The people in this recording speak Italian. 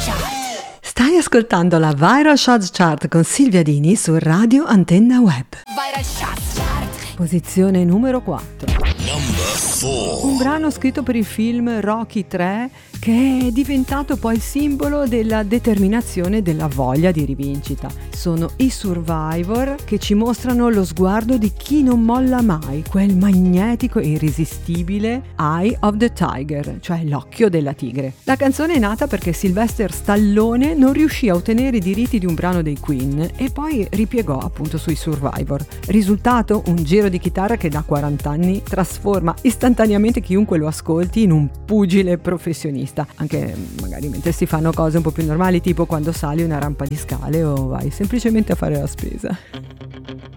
Stai ascoltando la Viral Shots Chart con Silvia Dini su Radio Antenna Web. Viral Shots Chart. Posizione numero 4. Un brano scritto per il film Rocky 3 che è diventato poi il simbolo della determinazione e della voglia di rivincita. Sono i Survivor che ci mostrano lo sguardo di chi non molla mai, quel magnetico e irresistibile Eye of the Tiger, cioè l'occhio della tigre. La canzone è nata perché Sylvester Stallone non riuscì a ottenere i diritti di un brano dei Queen e poi ripiegò appunto sui Survivor. Risultato? Un giro di chitarra che da 40 anni trasforma istantaneamente chiunque lo ascolti in un pugile professionista, anche magari mentre si fanno cose un po' più normali, tipo quando sali una rampa di scale o vai semplicemente a fare la spesa.